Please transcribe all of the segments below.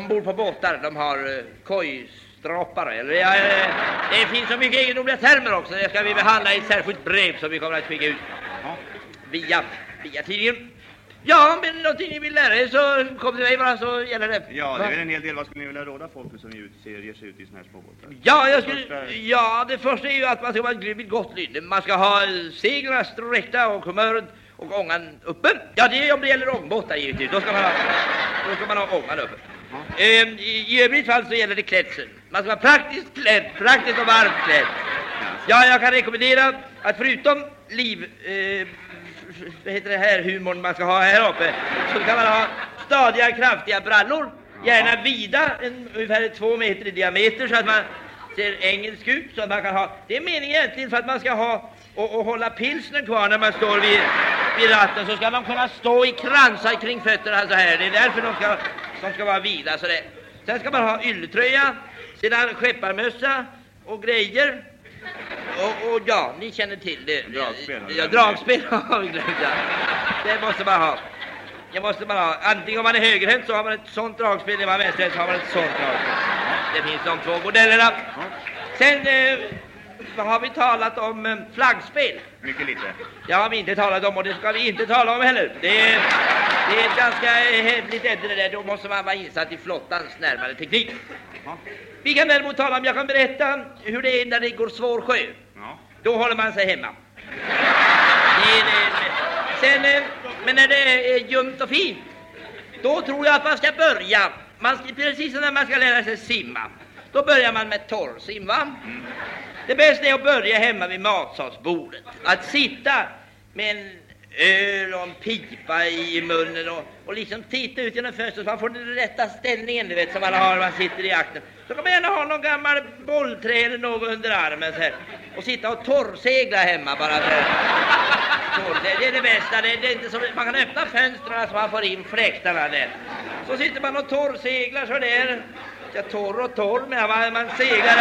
ombord på båtar. De har kojstrapare. Eller, det finns så mycket egendomliga termer också. Det ska vi behandla i ett särskilt brev som vi kommer att skicka ut via tidningen. Ja, men någonting ni vill lära er så kom till mig bara, så gäller det. Ja, det är väl en hel del. Vad skulle ni vilja råda folk som ger sig ut i såna här småbåtar? Ja, det första är ju att man ska vara ett gott lynne. Man ska ha seglarna sträckta och humöret och ångan uppe. Ja, det är om det gäller ångbåtar givetvis. Då ska man ha ångan uppe. I övrigt fall så gäller det klädseln. Man ska vara praktiskt och varmt klädd. Ja, jag kan rekommendera att förutom vad heter det här humorn man ska ha här uppe, så kan man ha stadiga, kraftiga brallor, gärna vida, ungefär 2 meter i diameter, så att man ser engelsk ut, så att man kan ha, det är meningen egentligen för att man ska ha och hålla pilsnen kvar när man står vid ratten, så ska man kunna stå i kransar kring fötterna så här. Det är därför de ska vara vida så det. Sen ska man ha ylletröja, sedan skepparmössa och grejer. Och ja, ni känner till det. Dragspel har vi glömt. Det måste man ha. Antingen om man är högerhänt så har man ett sånt dragspel, om man är vänsterhänt så har man ett sånt dragspel. Det finns de 2 modellerna. Sen har vi talat om flaggspel. Mycket lite. Det har vi inte talat om, och det ska vi inte tala om heller. Det är ett ganska hemligt ämne det där. Då måste man vara insatt i flottans närmare teknik. Vi kan däremot tala om, jag kan berätta hur det är när det går svår sjö. Då håller man sig hemma. Men när det är ljumt och fint, då tror jag att man ska börja. Precis som när man ska lära sig simma. Då börjar man med torrsim, va? Det bästa är att börja hemma vid matsalsbordet. Att sitta med en öl och en pipa i munnen och liksom titta ut genom fönstret så man får den rätta ställningen, du vet, som man har när man sitter i akten. Så kan man gärna ha någon gammal bollträ eller något under armen så här, och sitta och torrsegla hemma bara så här. Det är det bästa. Det är inte så, man kan öppna fönstren så man får in fläktarna där. Så sitter man och torrseglar så där. Ja, torr, men man seglar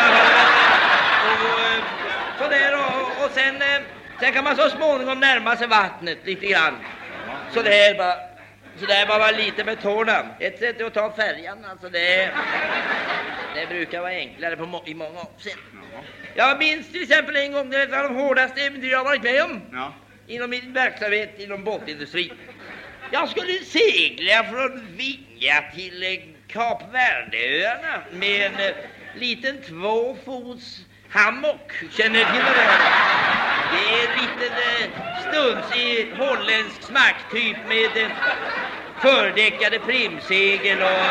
så där och sen kan man så småningom närma sig vattnet lite grann. Så där bara lite med tårna. Ett sätt är att ta färjan, alltså det brukar vara enklare i många avseenden. Jag minns till exempel en gång, det är ett av de hårdaste äventyr jag har varit med om inom min verksamhet inom båtindustrin. Jag skulle segla från Vinga till Kap Verdeöarna med en liten 2 fots hammock. Känner ni till det? Det är en liten stunsig holländsk smacktyp med fördäckade primsegel och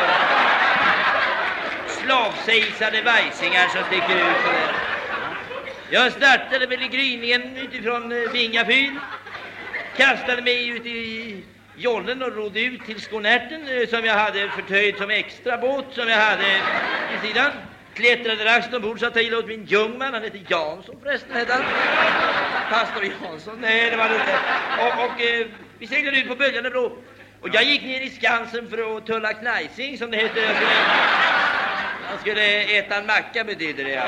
slavsejsade vajsingar som sticker ut så där. Jag startade väl i gryningen utifrån Vingafyn, kastade mig ut i jollen och rodde ut till Skånärten som jag hade förtöjt som extra båt som jag hade i sidan. Klättrade raskt ombord så att jag gillade åt min jungman, han hette Jansson förresten, hette han. Pastor Jansson, nej det var det inte. Och vi seglade ut på böljande blå. Och jag gick ner i Skansen för att tulla knajsing som det heter. Jag skulle äta en macka betyder det.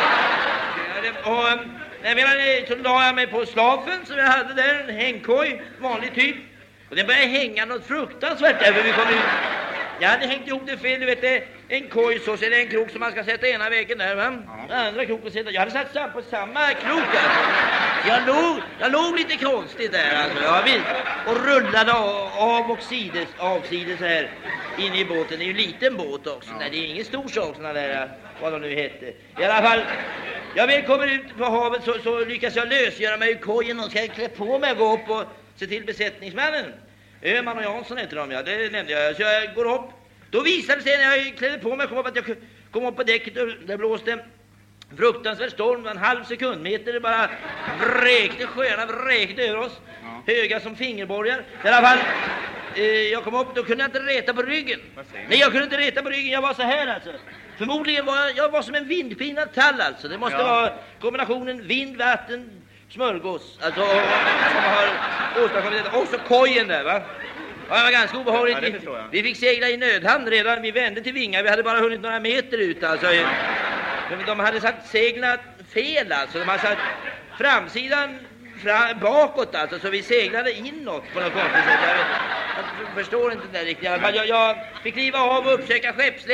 Och så la jag mig på slafen som jag hade där, en hängkoj, vanlig typ. Och den började hänga något fruktansvärt där, för vi kom ut. Jag hade hängt ihop det fel, du vet det. En koj så är det en krok som man ska sätta ena vägen där, va? Andra kroken sätta. Jag hade satt på samma krok där. Jag låg lite konstigt där, alltså. Och rullade av och avsides så här in i båten. Det är ju en liten båt också. Nej, det är ingen stor sak såna där, vad de nu hette. I alla fall, jag väl kommer ut på havet så lyckas jag lösgöra mig ur kojen och ska klä på mig och gå upp och se till besättningsmännen. Öhman och Jansson heter de, ja, det nämnde jag. Så jag går upp. Då visade det sig när jag klädde på mig att jag kom upp på däcket och det blåste fruktansvärd storm. En halv sekundmeter det bara sjöarna vräkte över oss. Höga som fingerborgar. I alla fall, jag kom upp, då kunde jag inte reta på ryggen. Nej, jag kunde inte reta på ryggen, jag var så här alltså. Förmodligen var jag var som en vindpinad tall alltså. Det måste vara kombinationen vind, vatten, smörgås. Alltså, som har åstadkommit detta. Och så kojen där, va? Ja, det var ganska obehagligt. Vi fick segla i nödhamn redan. Vi vände till Vinga. Vi hade bara hunnit några meter ut. Alltså. De hade satt seglat fel. Alltså. De hade satt framsidan bakåt. Alltså. Så vi seglade inåt på något konstigt sätt. Jag förstår inte det riktigt. Jag fick kliva av och uppsöka skeppsläge.